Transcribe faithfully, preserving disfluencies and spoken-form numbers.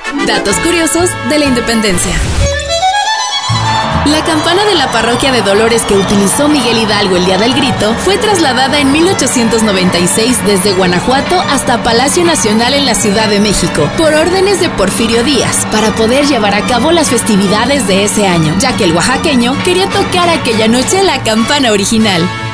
Datos curiosos de la independencia. La campana de la parroquia de Dolores que utilizó Miguel Hidalgo el día del grito fue trasladada en mil ochocientos noventa y seis desde Guanajuato hasta Palacio Nacional en la Ciudad de México por órdenes de Porfirio Díaz para poder llevar a cabo las festividades de ese año, ya que el oaxaqueño quería tocar aquella noche la campana original.